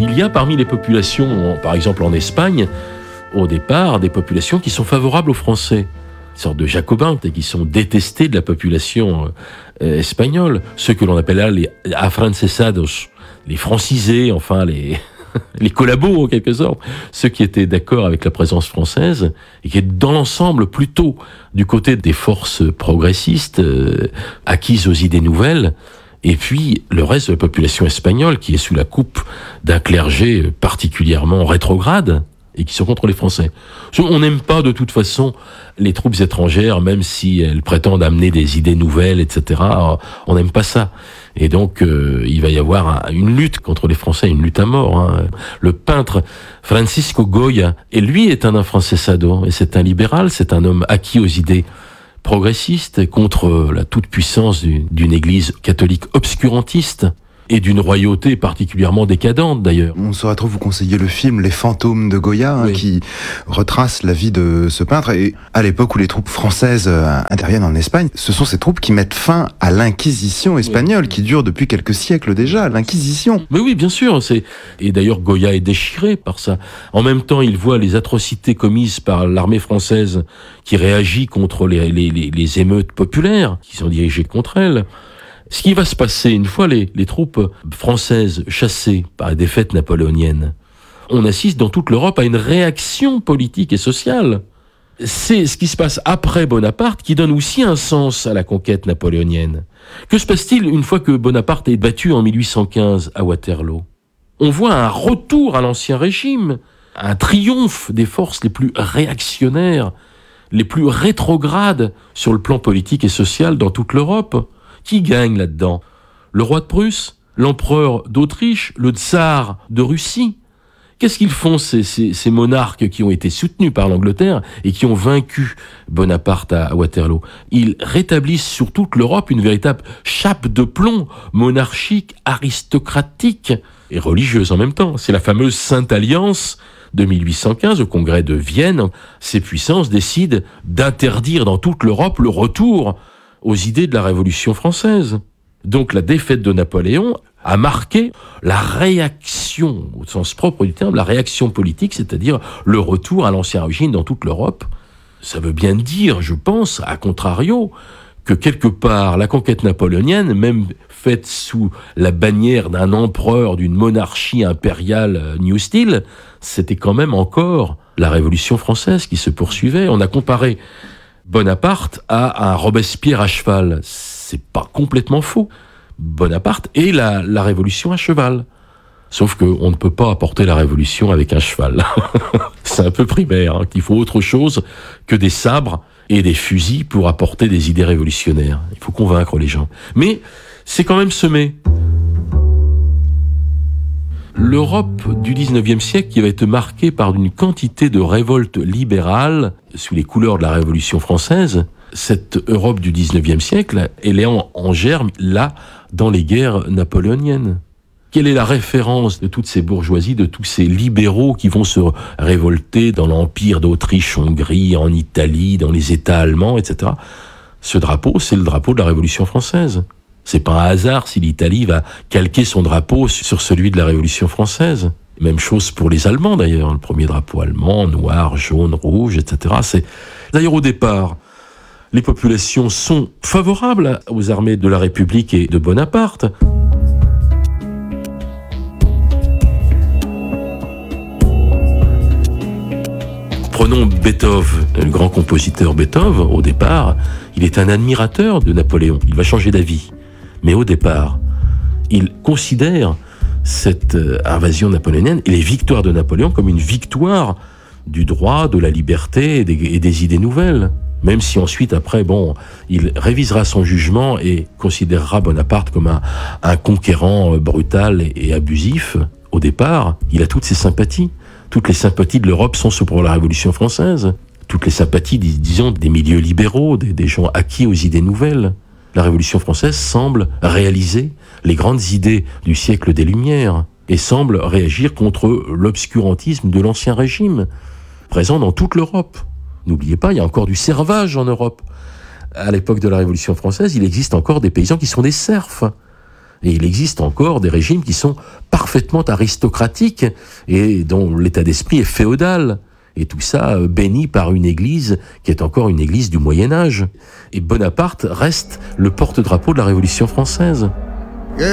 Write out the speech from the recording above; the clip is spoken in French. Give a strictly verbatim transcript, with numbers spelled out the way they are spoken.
Il y a parmi les populations, par exemple en Espagne, au départ, des populations qui sont favorables aux Français. Une sorte de jacobins et qui sont détestés de la population euh, espagnole. Ceux que l'on appelle là les afrancesados, les francisés, enfin les... les collabos en quelque sorte, ceux qui étaient d'accord avec la présence française et qui étaient dans l'ensemble plutôt du côté des forces progressistes euh, acquises aux idées nouvelles, et puis le reste de la population espagnole qui est sous la coupe d'un clergé particulièrement rétrograde et qui sont contre les Français. On n'aime pas de toute façon les troupes étrangères, même si elles prétendent amener des idées nouvelles, et cetera. On n'aime pas ça. Et donc, euh, il va y avoir un, une lutte contre les Français, une lutte à mort. Hein. Le peintre Francisco Goya, et lui est un afrancesado, et c'est un libéral, c'est un homme acquis aux idées progressistes contre la toute-puissance d'une, d'une église catholique obscurantiste, et d'une royauté particulièrement décadente d'ailleurs. On saurait trop vous conseiller le film Les Fantômes de Goya, hein, oui. qui retrace la vie de ce peintre. Et à l'époque où les troupes françaises interviennent en Espagne, ce sont ces troupes qui mettent fin à l'Inquisition espagnole, oui. qui dure depuis quelques siècles déjà, l'Inquisition. Mais oui, bien sûr. C'est... Et d'ailleurs, Goya est déchiré par ça. En même temps, il voit les atrocités commises par l'armée française qui réagit contre les, les, les, les émeutes populaires qui sont dirigées contre elle. Ce qui va se passer une fois les, les troupes françaises chassées par la défaite napoléonienne, on assiste dans toute l'Europe à une réaction politique et sociale. C'est ce qui se passe après Bonaparte qui donne aussi un sens à la conquête napoléonienne. Que se passe-t-il une fois que Bonaparte est battu en mille huit cent quinze à Waterloo ? On voit un retour à l'ancien régime, un triomphe des forces les plus réactionnaires, les plus rétrogrades sur le plan politique et social dans toute l'Europe. Qui gagne là-dedans ? Le roi de Prusse ? L'empereur d'Autriche ? Le tsar de Russie ? Qu'est-ce qu'ils font ces, ces, ces monarques qui ont été soutenus par l'Angleterre et qui ont vaincu Bonaparte à, à Waterloo ? Ils rétablissent sur toute l'Europe une véritable chape de plomb monarchique, aristocratique et religieuse en même temps. C'est la fameuse Sainte Alliance de mille huit cent quinze au congrès de Vienne. Ces puissances décident d'interdire dans toute l'Europe le retour aux idées de la Révolution française. Donc la défaite de Napoléon a marqué la réaction, au sens propre du terme, la réaction politique, c'est-à-dire le retour à l'ancien régime dans toute l'Europe. Ça veut bien dire, je pense, à contrario, que quelque part, la conquête napoléonienne, même faite sous la bannière d'un empereur, d'une monarchie impériale New Style, c'était quand même encore la Révolution française qui se poursuivait. On a comparé Bonaparte a un Robespierre à cheval. C'est pas complètement faux. Bonaparte est la, la révolution à cheval. Sauf qu'on ne peut pas apporter la révolution avec un cheval. C'est un peu primaire, hein, qu'il faut autre chose que des sabres et des fusils pour apporter des idées révolutionnaires. Il faut convaincre les gens. Mais c'est quand même semé. L'Europe du dix-neuvième siècle qui va être marquée par une quantité de révoltes libérales sous les couleurs de la Révolution française, cette Europe du dix-neuvième siècle, elle est en, en germe là dans les guerres napoléoniennes. Quelle est la référence de toutes ces bourgeoisies, de tous ces libéraux qui vont se révolter dans l'Empire d'Autriche-Hongrie, en Italie, dans les États allemands, et cetera. Ce drapeau, c'est le drapeau de la Révolution française. C'est pas un hasard si l'Italie va calquer son drapeau sur celui de la Révolution française. Même chose pour les Allemands d'ailleurs. Le premier drapeau allemand, noir, jaune, rouge, et cetera. C'est... D'ailleurs au départ, les populations sont favorables aux armées de la République et de Bonaparte. Prenons Beethoven, le grand compositeur Beethoven, au départ, il est un admirateur de Napoléon. Il va changer d'avis. Mais au départ, il considère cette invasion napoléonienne et les victoires de Napoléon comme une victoire du droit, de la liberté et des, et des idées nouvelles. Même si ensuite, après, bon, il révisera son jugement et considérera Bonaparte comme un, un conquérant brutal et, et abusif. Au départ, il a toutes ses sympathies. Toutes les sympathies de l'Europe sont pour la Révolution française. Toutes les sympathies, disons, des milieux libéraux, des, des gens acquis aux idées nouvelles. La Révolution française semble réaliser les grandes idées du siècle des Lumières et semble réagir contre l'obscurantisme de l'Ancien Régime, présent dans toute l'Europe. N'oubliez pas, il y a encore du servage en Europe. À l'époque de la Révolution française, il existe encore des paysans qui sont des serfs. Et il existe encore des régimes qui sont parfaitement aristocratiques et dont l'état d'esprit est féodal. Et tout ça béni par une église qui est encore une église du Moyen-Âge. Et Bonaparte reste le porte-drapeau de la Révolution française.